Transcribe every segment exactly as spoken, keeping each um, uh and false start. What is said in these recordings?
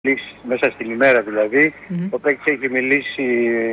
μέσα στην ημέρα δηλαδή. Mm-hmm. Ο παίκτης έχει μιλήσει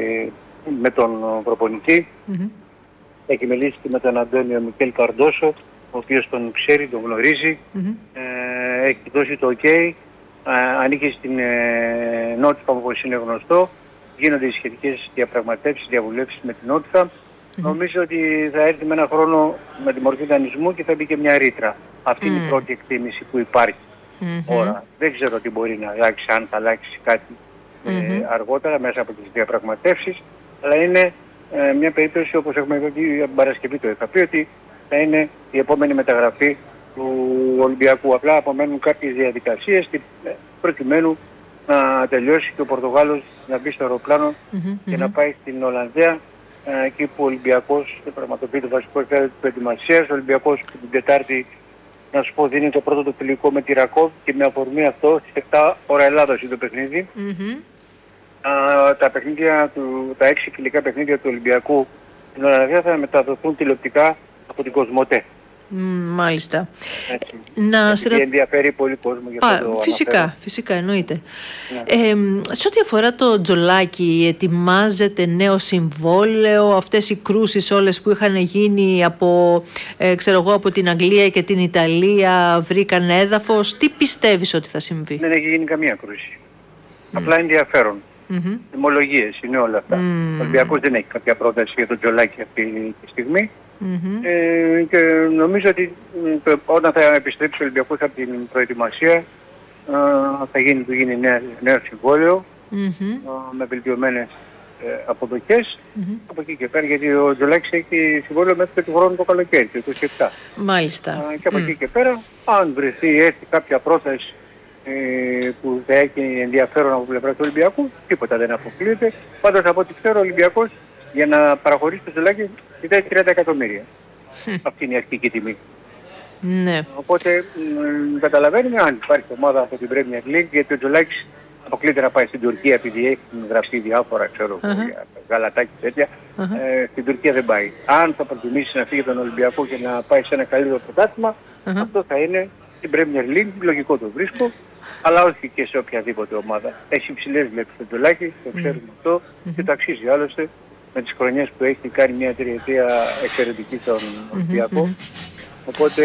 με τον προπονητή, mm-hmm. έχει μιλήσει και με τον Αντώνιο Μικέλ Καρντόσο, ο οποίος τον ξέρει, τον γνωρίζει, mm-hmm. ε, έχει δώσει το ok, ε, ανήκει στην ε, Νότιφα όπως είναι γνωστό, γίνονται οι σχετικές διαπραγματεύσεις, διαβουλεύσεις με την Νότιφα. Mm-hmm. Νομίζω ότι θα έρθει με ένα χρόνο με τη μορφή δανεισμού και θα μπει και μια ρήτρα. Αυτή mm-hmm. είναι η πρώτη εκτίμηση που υπάρχει. Mm-hmm. Τώρα, δεν ξέρω τι μπορεί να αλλάξει, αν θα αλλάξει κάτι mm-hmm. ε, αργότερα μέσα από τις διαπραγματεύσεις, αλλά είναι ε, μια περίπτωση, όπως έχουμε πει την Παρασκευή το είχα πει, ότι θα είναι η επόμενη μεταγραφή του Ολυμπιακού. Απλά απομένουν κάποιες διαδικασίες και, ε, προκειμένου να τελειώσει και ο Πορτογάλος να μπει στο αεροπλάνο mm-hmm. και mm-hmm. να πάει στην Ολλανδία, ε, εκεί που ο Ολυμπιακός πραγματοποιεί το βασικό στάδιο της προετοιμασίας. Ο Ολυμπιακός την Τετάρτη, να σου πω, δίνει το πρώτο το φιλικό με τη Ρακόβ και με αφορμή αυτό στις επτά ώρα Ελλάδος είναι το παιχνίδι. Mm-hmm. Α, τα, παιχνίδια του, τα έξι φιλικά παιχνίδια του Ολυμπιακού στην Ολλανδία θα μεταδοθούν τηλεοπτικά από την Κοσμοτέ. Mm, μάλιστα. Έτσι. Να συρα... ενδιαφέρει πολύ κόσμο για αυτό το Φυσικά, αναφέρω. φυσικά εννοείται. Ναι. Ε, σε ό,τι αφορά το Τζολάκι, ετοιμάζεται νέο συμβόλαιο, αυτές οι κρούσεις όλες που είχαν γίνει από, ε, ξέρω εγώ, από την Αγγλία και την Ιταλία βρήκαν έδαφος. Τι πιστεύεις ότι θα συμβεί? Δεν έχει γίνει καμία κρούση. Mm. Απλά ενδιαφέρον. Mm-hmm. Τιμολογίες είναι όλα αυτά. Mm. Ο Ολυμπιακός δεν έχει κάποια πρόταση για το Τζολάκι αυτή τη στιγμή. Mm-hmm. Ε, και νομίζω ότι ε, όταν θα επιστρέψει ο Ολυμπιακός από την προετοιμασία ε, θα γίνει, του γίνει νέα, νέο συμβόλαιο mm-hmm. ε, με βελτιωμένες ε, αποδοχές mm-hmm. από εκεί και πέρα, γιατί ο Τζολάκης έχει συμβόλαιο μέχρι του χρόνου το καλοκαίρι, το είκοσι επτά. Μάλιστα. Ε, και από mm. εκεί και πέρα, αν βρεθεί έρθει κάποια πρόταση ε, που θα έχει ενδιαφέρον από πλευρά του Ολυμπιακού, τίποτα δεν αποκλείεται. Πάντως από ό,τι ξέρω ο Ολυμπιακός για να παραχωρήσει το Τζολάκι ζητάει τριάντα εκατομμύρια. Mm. Αυτή είναι η αρχική τιμή. Ναι. Οπότε μ, καταλαβαίνουμε αν υπάρχει ομάδα από την Premier League, γιατί ο Τζολάκης αποκλείται να πάει στην Τουρκία επειδή έχει γραφτεί διάφορα, ξέρω, uh-huh. για γαλατάκι τέτοια. Uh-huh. Ε, στην Τουρκία δεν πάει. Αν θα προτιμήσει να φύγει τον Ολυμπιακό και να πάει σε ένα καλύτερο πρωτάθλημα, uh-huh. αυτό θα είναι στην Premier League, λογικό το βρίσκω, αλλά όχι και σε οποιαδήποτε ομάδα. Έχει υψηλές βλέψεις το Τζολάκι, το ξέρουμε uh-huh. αυτό uh-huh. και το αξίζει άλλωστε. Με τις χρονιές που έχει κάνει μια τριετία εξαιρετική στον Ολυμπιακό. Mm-hmm. Οπότε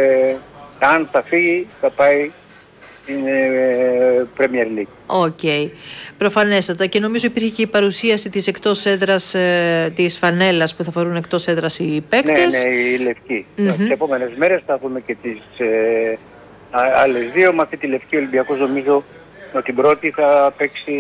αν θα φύγει θα πάει στην ε, Premier League. Οκ. Okay. Προφανέστατα, και νομίζω υπήρχε και η παρουσίαση της εκτός έδρας ε, της φανέλας που θα φορούν εκτός έδρας οι παίκτες. Ναι, ναι, η λευκή. Mm-hmm. Τις επόμενες μέρες θα δούμε και τις ε, άλλες δύο. Με αυτή τη λευκή ο Ολυμπιακός νομίζω ότι την πρώτη θα παίξει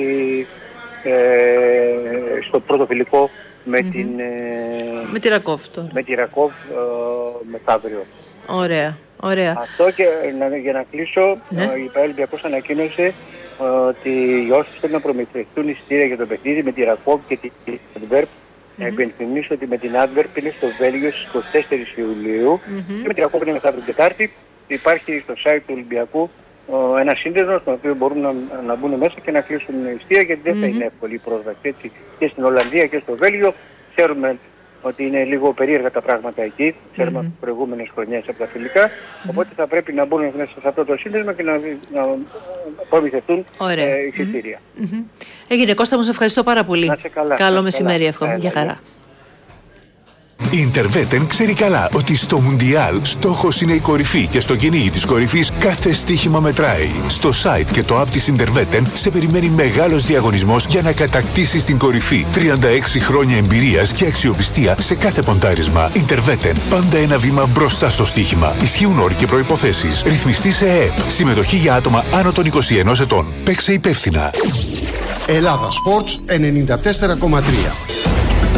Ε, στο πρώτο φιλικό με mm-hmm. την ε, με τη Ρακόβ τώρα. με τη Ρακόβ ε, μεθαύριο. Ωραία, ωραία. Αυτό και να, για να κλείσω, ναι. ε, η Ολυμπιακός ανακοίνωσε ε, ότι για όσους θέλουν να προμηθευτούν εισιτήρια για το παιχνίδι με τη Ρακόβ και την Adverb, mm-hmm. να υπενθυμίσω ότι με την Adverb είναι στο Βέλγιο στις είκοσι τέσσερις Ιουλίου mm-hmm. και με τη Ρακόβ είναι μεθαύριο Τετάρτη. Υπάρχει στο site του Ολυμπιακού ένα σύνδεσμο στον οποίο μπορούν να, να μπουν μέσα και να κλείσουν ειστήρια, γιατί δεν mm-hmm. θα είναι εύκολη η πρόσβαση έτσι και στην Ολλανδία και στο Βέλγιο. Ξέρουμε ότι είναι λίγο περίεργα τα πράγματα εκεί, ξέρουμε mm-hmm. από τις προηγούμενες χρονιές από τα φιλικά, mm-hmm. οπότε θα πρέπει να μπουν μέσα σε αυτό το σύνδεσμο και να, να προμηθευτούν ε, εισιτήρια. Mm-hmm. Έγινε, Κώστα, μου σε ευχαριστώ πάρα πολύ. Να σε καλά. Καλό μεσημέρι, εύχομαι. Γεια χαρά. Η Ιντερβέτεν ξέρει καλά ότι στο Μουντιάλ στόχος είναι η κορυφή και στο κυνήγι της κορυφής κάθε στοίχημα μετράει. Στο site και το app της Ιντερβέτεν σε περιμένει μεγάλος διαγωνισμός για να κατακτήσεις την κορυφή. τριάντα έξι χρόνια εμπειρίας και αξιοπιστία σε κάθε ποντάρισμα. Ιντερβέτεν, πάντα ένα βήμα μπροστά στο στοίχημα. Ισχύουν όροι και προϋποθέσεις. Ρυθμιστή σε ΕΕΠ. Συμμετοχή για άτομα άνω των είκοσι ενός ετών. Παίξε υπεύθυνα. Ελλάδα Sports ενενήντα τέσσερα κόμμα τρία.